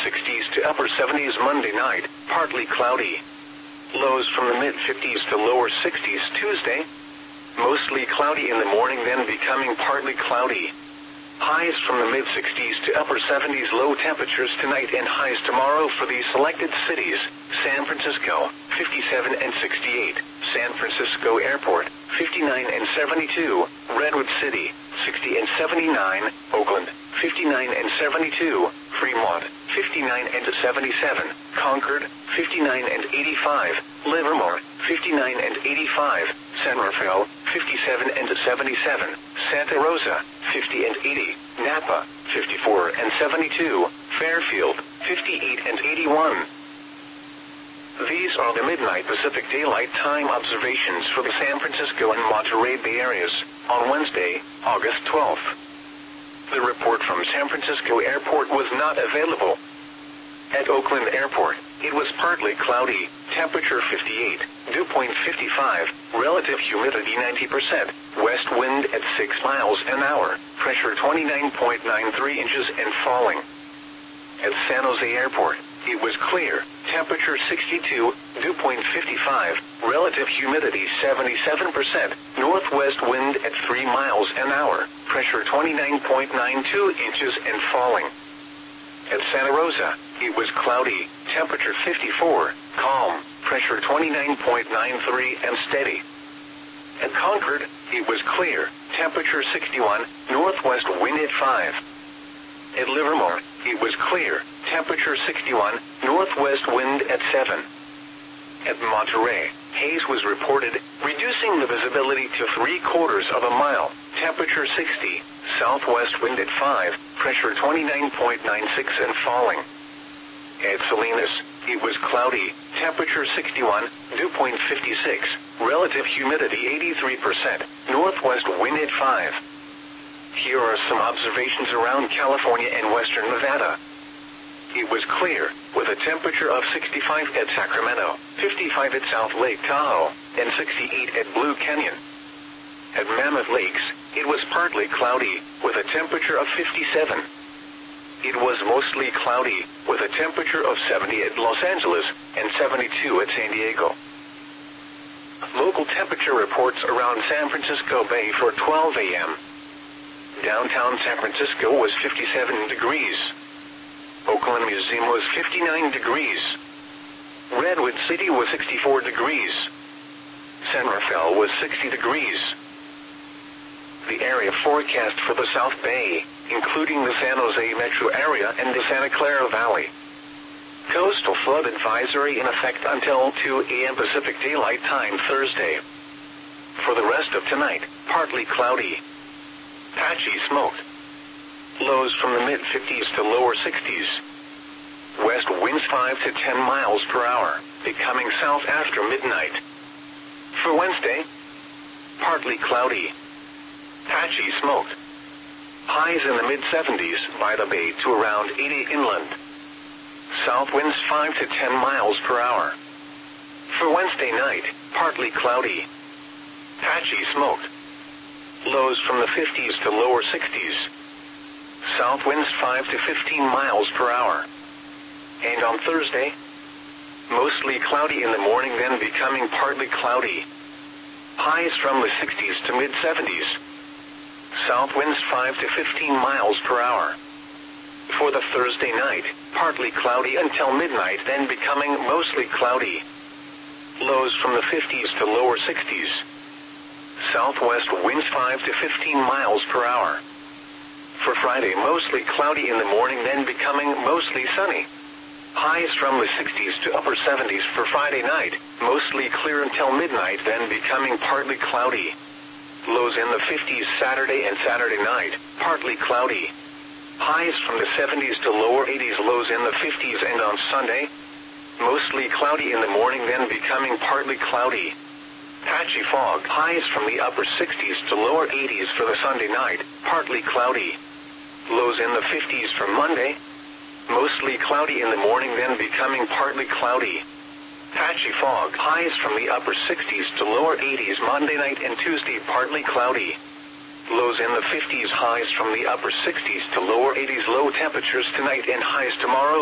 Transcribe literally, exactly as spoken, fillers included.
sixties to upper seventies Monday night, partly cloudy. Lows from the mid-fifties to lower sixties Tuesday. Mostly cloudy in the morning, then becoming partly cloudy. Highs from the mid-sixties to upper seventies. Low temperatures tonight and highs tomorrow for these selected cities: San Francisco, fifty-seven and sixty-eight, San Francisco Airport, fifty-nine and seventy-two, Redwood City, sixty and seventy-nine, Oakland, fifty-nine and seventy-two, Fremont, fifty-nine and seventy-seven, Concord, fifty-nine and eighty-five, Livermore, fifty-nine and eighty-five, San Rafael, fifty-seven and seventy-seven, Santa Rosa, fifty and eighty, Napa, fifty-four and seventy-two, Fairfield, fifty-eight and eighty-one. These are the midnight Pacific Daylight Time observations for the San Francisco and Monterey Bay areas on Wednesday, August twelfth. The report from San Francisco Airport was not available. At Oakland Airport, it was partly cloudy, temperature fifty-eight, dew point fifty-five, relative humidity ninety percent, west wind at six miles an hour, pressure twenty-nine point nine three inches and falling. At San Jose Airport, it was clear, temperature sixty-two, dew point fifty-five, relative humidity seventy-seven percent, northwest wind at three miles an hour, pressure twenty-nine point nine two inches and falling. At Santa Rosa, it was cloudy, temperature fifty-four, calm, pressure twenty-nine point nine three and steady. At Concord, it was clear, temperature sixty-one, northwest wind at five. At Livermore, it was clear, temperature sixty-one, northwest wind at seven. At Monterey, haze was reported, reducing the visibility to three quarters of a mile, temperature sixty, southwest wind at five, pressure twenty-nine point nine six and falling. At Salinas, it was cloudy, temperature sixty-one, dew point fifty-six, relative humidity eighty-three percent, northwest wind at five. Here are some observations around California and western Nevada. It was clear, with a temperature of sixty-five at Sacramento, fifty-five at South Lake Tahoe, and sixty-eight at Blue Canyon. At Mammoth Lakes, it was partly cloudy, with a temperature of fifty-seven. It was mostly cloudy, with a temperature of seventy at Los Angeles, and seventy-two at San Diego. Local temperature reports around San Francisco Bay for twelve a m Downtown San Francisco was fifty-seven degrees. Oakland Museum was fifty-nine degrees. Redwood City was sixty-four degrees. San Rafael was sixty degrees. The area forecast for the South Bay, including the San Jose metro area and the Santa Clara Valley. Coastal flood advisory in effect until two a m Pacific Daylight Time Thursday. For the rest of tonight, partly cloudy. Patchy smoke. Lows from the mid-fifties to lower sixties. West winds five to ten miles per hour, becoming south after midnight. For Wednesday, partly cloudy. Patchy smoke. Highs in the mid-seventies by the bay to around eighty inland. South winds five to ten miles per hour. For Wednesday night, partly cloudy. Patchy smoke. Lows from the fifties to lower sixties. South winds five to fifteen miles per hour. And on Thursday, mostly cloudy in the morning, then becoming partly cloudy. Highs from the sixties to mid-seventies. South winds five to fifteen miles per hour. For the Thursday night, partly cloudy until midnight, then becoming mostly cloudy. Lows from the fifties to lower sixties. Southwest winds five to fifteen miles per hour. For Friday, mostly cloudy in the morning, then becoming mostly sunny. Highs from the sixties to upper seventies for Friday night, mostly clear until midnight, then becoming partly cloudy. Lows in the fifties Saturday and Saturday night, partly cloudy. Highs from the seventies to lower eighties, lows in the fifties, and on Sunday, mostly cloudy in the morning, then becoming partly cloudy. Patchy fog. Highs from the upper sixties to lower eighties for the Sunday night, partly cloudy. Lows in the fifties for Monday, mostly cloudy in the morning, then becoming partly cloudy. Patchy fog. Highs from the upper sixties to lower eighties Monday night and Tuesday, partly cloudy. Lows in the fifties, highs from the upper sixties to lower eighties, low temperatures tonight and highs tomorrow.